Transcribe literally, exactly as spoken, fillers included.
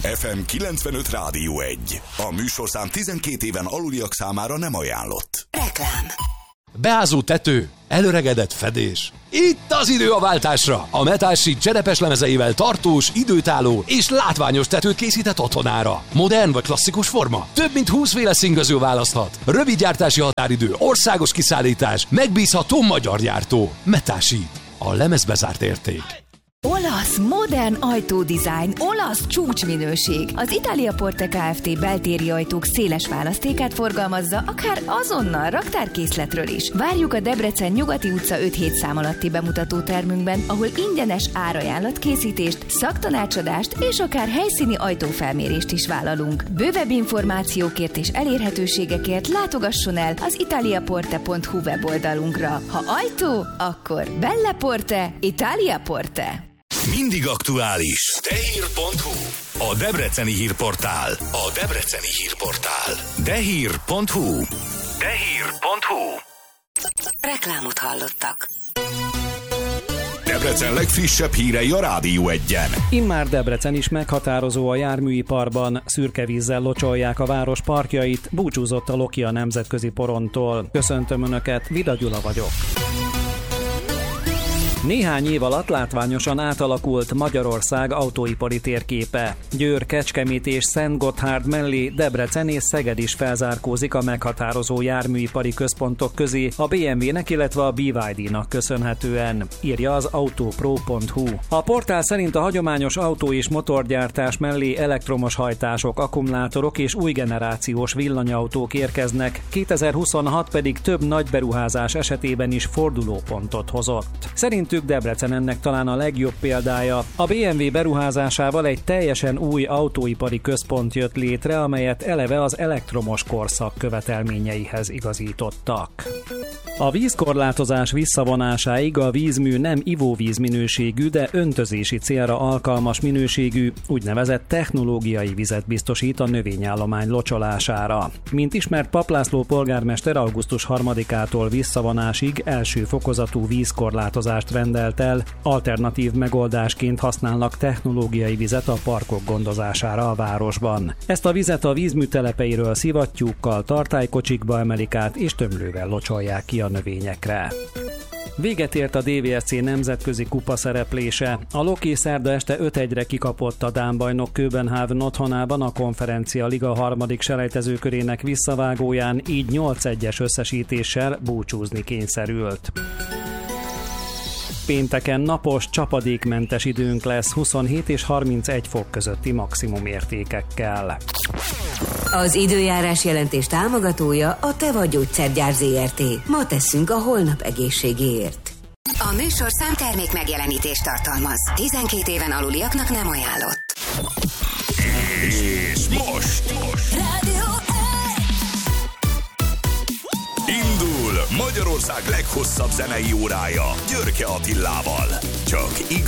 ef em kilencvenöt Rádió egy. A műsorszám tizenkét éven aluliak számára nem ajánlott. Reklám. Beázó tető, előregedett fedés. Itt az idő a váltásra! A Metal Sheet cserepes lemezeivel tartós, időtálló és látványos tetőt készített otthonára. Modern vagy klasszikus forma? Több mint húszféle színgazó választhat. Rövid gyártási határidő, országos kiszállítás, megbízható magyar gyártó. Metal Sheet. A lemezbezárt érték. Olasz, modern ajtódizájn, olasz csúcsminőség. Az Italia Porte Kft. Beltéri ajtók széles választékát forgalmazza, akár azonnal raktárkészletről is. Várjuk a Debrecen Nyugati utca öt hét szám alatti bemutató termünkben, ahol ingyenes árajánlatkészítést, szaktanácsadást és akár helyszíni ajtófelmérést is vállalunk. Bővebb információkért és elérhetőségekért látogasson el az italiaporte pont hu weboldalunkra. Ha ajtó, akkor Belle Porte, Italia Porte. Mindig aktuális. Dehír pont hu. A debreceni hírportál. A debreceni hírportál. Dehír pont hu. Dehír pont hu. Reklámot hallottak. Debrecen legfrissebb hírei a Rádió egyen. Immár Debrecen is meghatározó a járműiparban. Szürke vízzel locsolják a város parkjait. Búcsúzott a Loki a nemzetközi porontól. Köszöntöm Önöket, Vida Gyula vagyok. Néhány év alatt látványosan átalakult Magyarország autóipari térképe. Győr, Kecskemét és Szentgotthárd mellé Debrecen és Szeged is felzárkózik a meghatározó járműipari központok közé a bé em vé-nek, illetve a bé vé dé-nak köszönhetően, írja az autopro pont hu. A portál szerint a hagyományos autó- és motorgyártás mellé elektromos hajtások, akkumulátorok és új generációs villanyautók érkeznek, kétezer-huszonhat pedig több nagy beruházás esetében is fordulópontot hozott. Szerint Debrecen ennek talán a legjobb példája. A bé em vé beruházásával egy teljesen új autóipari központ jött létre, amelyet eleve az elektromos korszak követelményeihez igazítottak. A vízkorlátozás visszavonásáig a vízmű nem ivóvíz minőségű, de öntözési célra alkalmas minőségű, úgynevezett technológiai vizet biztosít a növényállomány locsolására. Mint ismert, Papp László polgármester augusztus harmadikától visszavonásig első fokozatú vízkorlátozást rendelt el, alternatív megoldásként használnak technológiai vizet a parkok gondozására a városban. Ezt a vizet a vízmű telepeiről szivattyúkkal, tartálykocsikba emelik át és tömlővel locsolják ki a növényekre. Véget ért a dé vé es cé nemzetközi kupa szereplése. A Loki szerda este öt egyre kikapott a dán bajnok Köbenhavn otthonában a Konferencia Liga harmadik selejtezőkörének visszavágóján, így nyolc egyes összesítéssel búcsúzni kényszerült. Pénteken napos, csapadékmentes időnk lesz huszonhét és harmincegy fok közötti maximum értékekkel. Az időjárás jelentés támogatója a Teva Gyógyszergyár zé er té. Ma tesszünk a holnap egészségéért. A műsorszám termék megjelenítés tartalmaz. tizenkét éven aluliaknak nem ajánlott. És most, most. Rádió Indul Magyarország leghosszabb zenei órája Györke Attilával. Csak